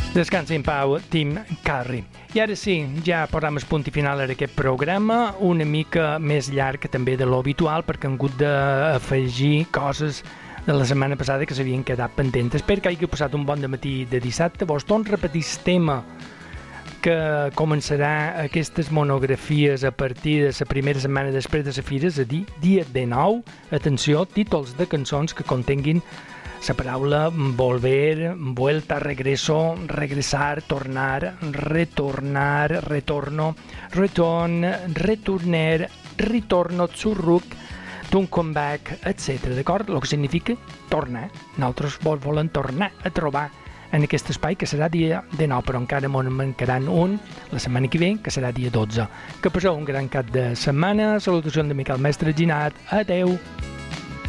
Descansa en pau, Tim Curry. I ara sí, ja posam el punt i final a aquest programa, una mica més llarg també de l'habitual, perquè hem hagut d'afegir coses de la setmana passada que s'havien quedat pendents. Espero que hagi passat un bon matí de dissabte. Vos torno a repetir el tema que començarà aquestes monografies a partir de la primera setmana després de la fira, és a dir, dia 19. Atenció, títols de cançons que contenguin la paraula volver, vuelta, regreso, regresar, tornar, retornar, retorno, retorn, retorner, ritorno, zurruc, d'un comeback, etc. D'acord? El que significa tornar. Nosaltres volem tornar a trobar en aquest espai que serà dia 19, però encara en mancaran un la setmana que ve, que serà dia 12. Que passeu un gran cap de setmana. Salutacions de Miquel Mestre Ginat. Adeu!